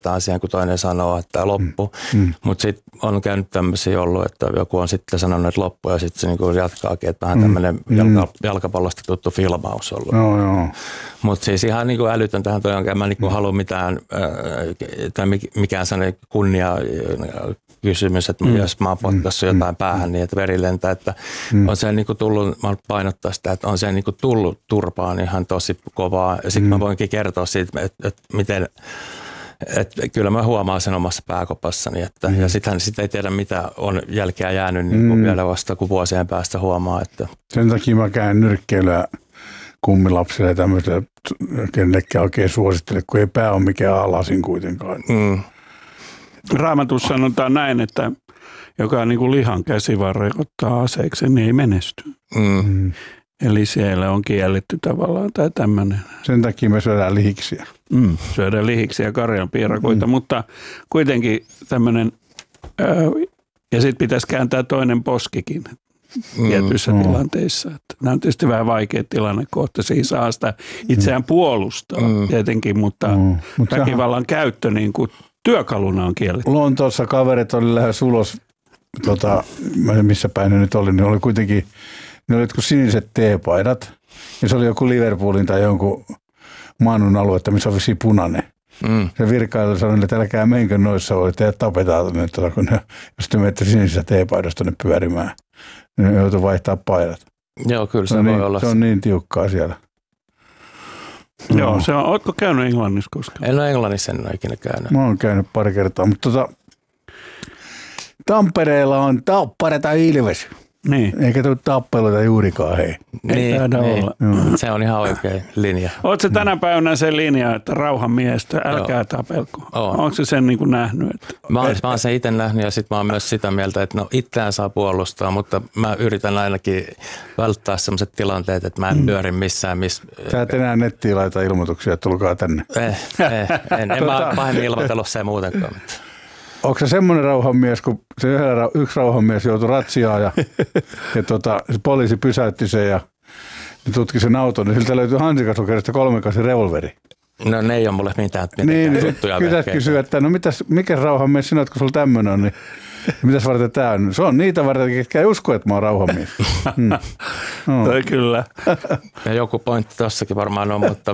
lopettaa siihen, kun toinen sanoo, että loppu. Mutta sitten on käynyt tämmöisiä ollut, että joku on sitten sanonut, että loppu ja sitten se niinku jatkaakin, että vähän tämmöinen jalkapallosta tuttu filmaus ollut. Mutta siis ihan niinku älytön tähän toi, enkä mä niinku halua mitään, tai mikään sellainen kunnia kysymys, että jos mä oon potkassut jotain päähän niin, että veri lentää, että on se niinku tullut, mä haluan painottaa sitä, että on se niinku tullut turpaan ihan tosi kovaa. Ja sitten mä voinkin kertoa siitä, että miten, että kyllä mä huomaan sen omassa pääkopassani, että ja sitten ei tiedä mitä on jälkeä jäänyt niin vielä vasta, kun vuosien päästä huomaa. Että. Sen takia mä käyn nyrkkeilyä kummilapsille ja tämmöiselle, kenellekään oikein suosittele, kun ei pää ole mikään alasin kuitenkaan. Raamatussa sanotaan näin, että joka niin kuin lihan käsivarre ottaa aseeksi, niin ei menesty. Eli siellä on kielletty tavallaan tai tämmöinen. Sen takia me syödään lihiksiä. Syödään lihiksiä ja karjanpiirakoita, mutta kuitenkin tämmöinen, ja sitten pitäisi kääntää toinen poskikin tietyissä tilanteissa. Että nämä on tietysti vähän vaikea tilanne kohta, siinä saa sitä itseään puolustaa tietenkin, mutta väkivallan käyttö niin kuin työkaluna on kielletty. Lontoossa kaverit oli lähes ulos, missä päin ne nyt oli, niin oli kuitenkin, ne oli jotkut siniset teepaidat, ja se oli joku Liverpoolin tai jonkun Manun aluetta, missä oli vissiin punainen. Se virkailija sanoi, että älkää menkö noissa, voi tehdä tapetaan, kun jos te menette sinisessä teepaidasta ne pyörimään, niin joutuu vaihtaa paidat. Joo, kyllä se voi olla. Se on niin tiukkaa siellä. Joo, se on. Ootko käynyt Englannissa koskaan? En ole Englannissa, en ole ikinä käynyt. Mä oon käynyt pari kertaa, mutta Tampereella on Tappara tai Ilves. Niin. Eikä tule tappeluita juurikaan, hei. Niin. Se on ihan oikein linja. Oletko tänä päivänä se linja, että rauhan miestä, älkää tapelko? Onko se sen niin kuin nähnyt? Että. Mä oon sen itse nähnyt ja sitten mä oon myös sitä mieltä, että no itseään saa puolustaa, mutta mä yritän ainakin välttää sellaiset tilanteet, että mä en pyöri missään. Sä et enää nettiin laita ilmoituksia, että tulkaa tänne. En mä pahemmin ilmoitellut se muutenkaan. Onko se semmoinen rauhanmies, kun se yksi rauhanmies joutui ratsiaan ja se poliisi pysäytti sen ja tutki sen auton, niin siltä löytyi hansikasukerista 3-8 revolveri. No ne ei ole mulle mitään juttuja. Niin, pitäisi kysyä, että no mikä rauhanmies sinä olet, kun sulla tämmöinen on, niin mitäs varten tämä on? Se on niitä varten, ketkä ei usko, että mä oon rauhanmies. Toi kyllä. Ja joku pointti tossakin varmaan on, mutta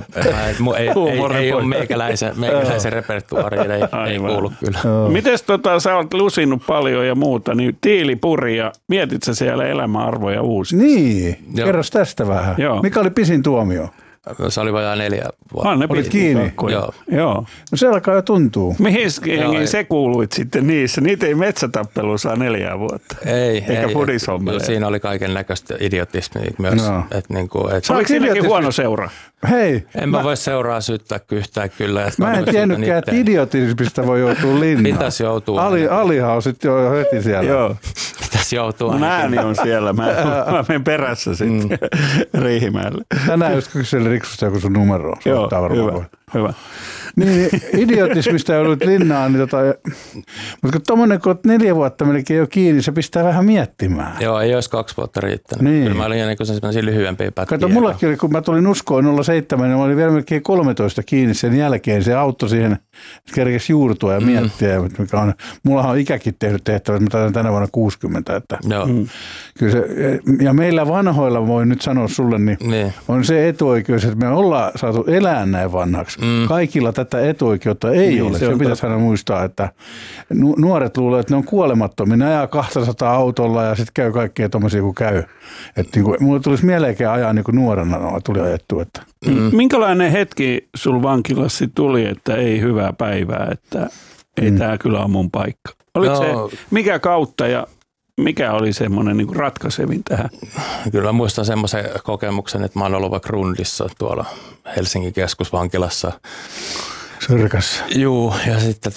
ei ole meikäläisen repertuaariin, ei kuulu kyllä. Mites sä oot lusinut paljon ja muuta, niin tiilipuri ja mietit sä siellä elämäarvoja uusi? Niin, kerros tästä vähän. Joo. Mikä oli pisin tuomio? Se oli vajaa 4 vuotta. Olit kiinni? Joo. No se alkaa jo tuntuu. Mihin se kuuluit sitten niissä? Niitä ei metsätappelu saa 4 vuotta. Eikä pudishommeleja. Siinä oli kaiken näköistä idiotismia myös. No. Oliko siinäkin huono seura? Hei. En mä voi seuraa syyttää yhtään kyllä. Mä en tiennytkään, että idiotismista voi joutua linnaan. Pitäisi joutua. Alihan on sitten jo heti siellä. Joo. Pitäisi joutua. Mun ääni on siellä. Mä menen perässä sitten Riihimäelle. Tänään jos kyseli Riksusta joku sun numero. Joo, hyvä. Niin, idiotismista joudut linnaan. Niin mutta kun tommonen, kun olet 4 vuotta melkein jo kiinni, se pistää vähän miettimään. Joo, ei olisi 2 vuotta riittänyt. Niin. Kyllä mä olin niin sellaisia lyhyempiä pätkiä. Kato, mullakin oli, kun mä tulin uskoon 07, niin mä olin vielä melkein 13 kiinni sen jälkeen. Se auttoi siihen, että kerkesi juurtua ja miettiä. Mikä on, mullahan on ikäkin tehnyt tehtävät, mä taidan tänä vuonna 60. Että kyllä se, ja meillä vanhoilla, voin nyt sanoa sulle, niin on se etuoikeus, että me ollaan saatu elää näin vanhaksi. Kaikilla tätä etuoikeutta ei ole. Se pitäisi aina muistaa, että nuoret luulee, että ne on kuolemattomia. Ne ajaa 200 autolla ja sitten käy kaikkea tommosia kuin käy. Että niin mulle tulisi mieleenkään ajaa niin kuin nuorena tuli ajettu. Että. Minkälainen hetki sul vankilassa tuli, että ei hyvää päivää, että ei tämä kyllä ole mun paikka? Oliko se mikä kautta ja mikä oli semmoinen niin kuin ratkaisevin tähän? Kyllä muistan semmoisen kokemuksen, että mä oon ollut vaikka Rundissa tuolla Helsingin keskusvankilassa. Sörkässä. Juu, ja sitten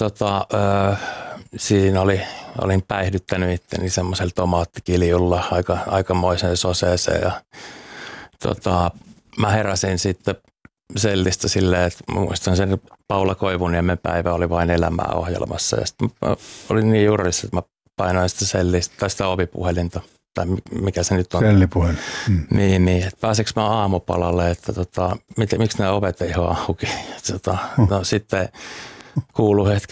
siinä olin päihdyttänyt itteni semmoisella tomaattikiljulla aikamoiseen soseeseen. Ja mä heräsin sitten sellistä silleen, että muistan sen Paula Koivuniemen päivä oli vain elämää ohjelmassa. Ja sitten mä olin niin jurissa, että mä painoin sitä sellistä tai sitä ovipuhelinta. Tai mikä se nyt on. Sellipuhelin. Niin, että pääseekö mä aamupalalle, että miksi nämä ovet ei ole auki. No sitten kuulu hetki.